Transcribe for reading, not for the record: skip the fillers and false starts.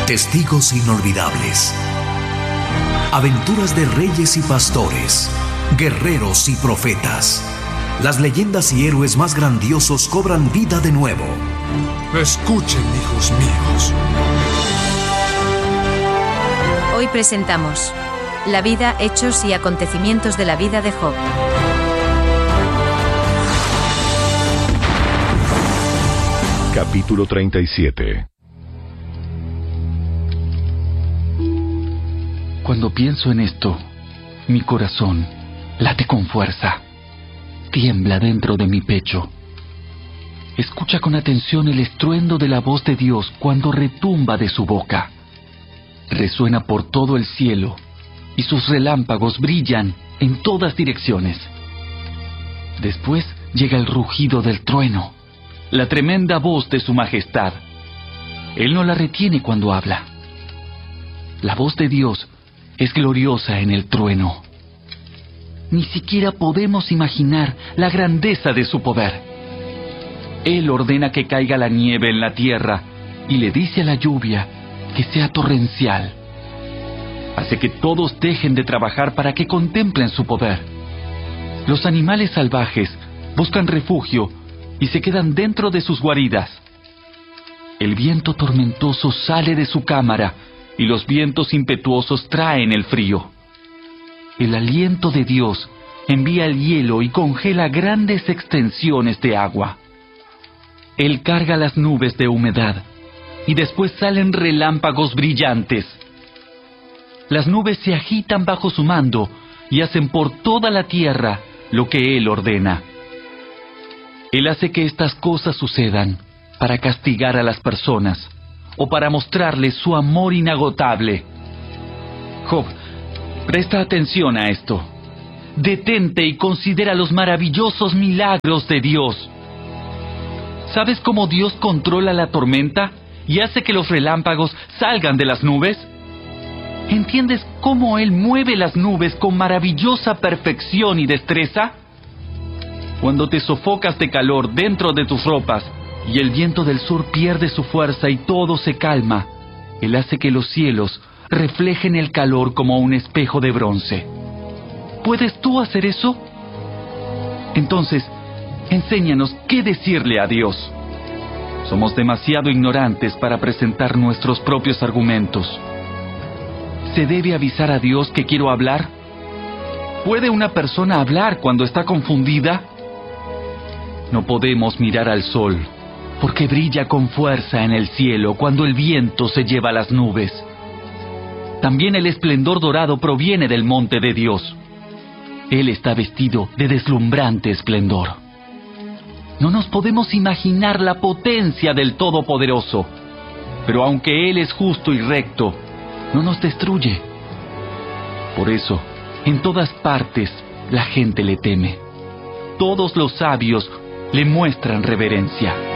Testigos inolvidables. Aventuras de reyes y pastores, guerreros y profetas. Las leyendas y héroes más grandiosos cobran vida de nuevo. Escuchen, hijos míos. Hoy presentamos la vida, hechos y acontecimientos de la vida de Job. Capítulo 37. Cuando pienso en esto, mi corazón late con fuerza, tiembla dentro de mi pecho. Escucha con atención el estruendo de la voz de Dios cuando retumba de su boca. Resuena por todo el cielo y sus relámpagos brillan en todas direcciones. Después llega el rugido del trueno, la tremenda voz de su majestad. Él no la retiene cuando habla. La voz de Dios es gloriosa en el trueno. Ni siquiera podemos imaginar la grandeza de su poder. Él ordena que caiga la nieve en la tierra y le dice a la lluvia que sea torrencial. Hace que todos dejen de trabajar para que contemplen su poder. Los animales salvajes buscan refugio y se quedan dentro de sus guaridas. El viento tormentoso sale de su cámara y los vientos impetuosos traen el frío. El aliento de Dios envía el hielo y congela grandes extensiones de agua. Él carga las nubes de humedad y después salen relámpagos brillantes. Las nubes se agitan bajo su mando y hacen por toda la tierra lo que Él ordena. Él hace que estas cosas sucedan para castigar a las personas o para mostrarles su amor inagotable. Job, presta atención a esto. Detente y considera los maravillosos milagros de Dios. ¿Sabes cómo Dios controla la tormenta y hace que los relámpagos salgan de las nubes? ¿Entiendes cómo Él mueve las nubes con maravillosa perfección y destreza? Cuando te sofocas de calor dentro de tus ropas y el viento del sur pierde su fuerza y todo se calma, Él hace que los cielos reflejen el calor como un espejo de bronce. ¿Puedes tú hacer eso? Entonces, enséñanos qué decirle a Dios. Somos demasiado ignorantes para presentar nuestros propios argumentos. ¿Se debe avisar a Dios que quiero hablar? ¿Puede una persona hablar cuando está confundida? No podemos mirar al sol, porque brilla con fuerza en el cielo cuando el viento se lleva las nubes. También el esplendor dorado proviene del monte de Dios. Él está vestido de deslumbrante esplendor. No nos podemos imaginar la potencia del Todopoderoso, pero aunque Él es justo y recto, no nos destruye. Por eso, en todas partes, la gente le teme. Todos los sabios le muestran reverencia.